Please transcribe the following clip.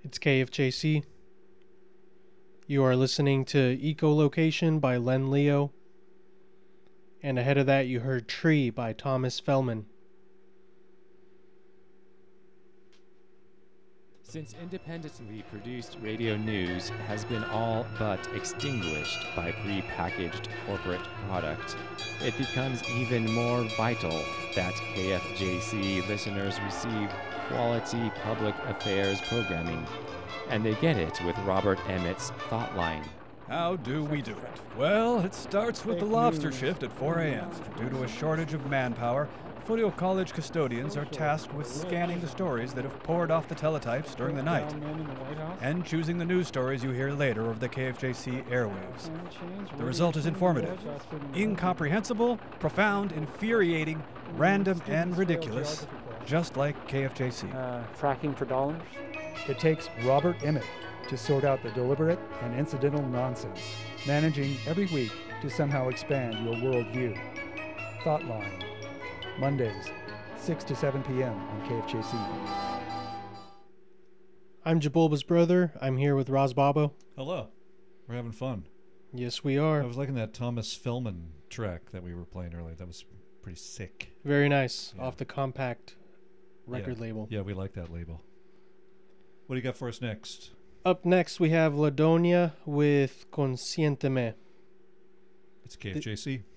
It's KFJC. You are listening to Echolocation by Len Leo. And ahead of that, you heard Tree by Thomas Fellman. Since independently produced radio news has been all but extinguished by pre-packaged corporate product, it becomes even more vital that KFJC listeners receive quality public affairs programming, and they get it with Robert Emmett's Thoughtline. How do we do it? Well, it starts with the lobster shift at 4 a.m. Due to a shortage of manpower, Foothill College custodians are tasked with scanning the stories that have poured off the teletypes during the night and choosing the news stories you hear later over the KFJC airwaves. The result is informative, incomprehensible, profound, infuriating, random, and ridiculous, just like KFJC. Tracking for dollars? It takes Robert Emmett to sort out the deliberate and incidental nonsense, managing every week to somehow expand your worldview. Thoughtline, Mondays, 6 to 7 p.m. on KFJC. I'm Jabulba's brother. I'm here with Roz Babo. Hello. We're having fun. Yes, we are. I was liking that Thomas Fellman track that we were playing earlier. That was pretty sick. Very nice. Yeah. Off the Compact record label. Yeah, we like that label. What do you got for us next? Up next, we have Ladonia with Conscienteme. It's KFJC.